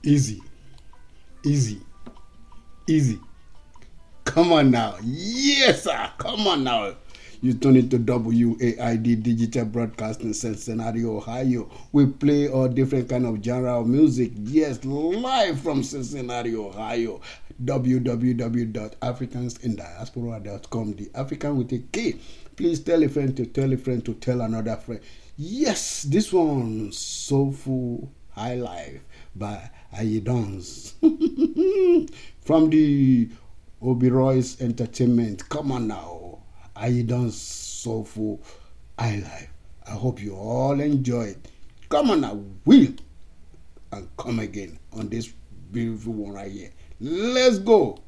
Easy, easy, easy. Come on now. Yes, sir. Come on now. You tune into WAID Digital Broadcasting Cincinnati, Ohio. We play all different kind of genre of music. Yes, live from Cincinnati, Ohio. www.africansindiaspora.com. The African with a K. Please tell a friend to tell a friend to tell another friend. Yes, this one, Soulful High Life by Ayidons. From the Oberoy's Entertainment. Come on now. Ayidons Soulful High Life. I hope you all enjoy it. Come on now. Will and come again on this beautiful one right here. Let's go.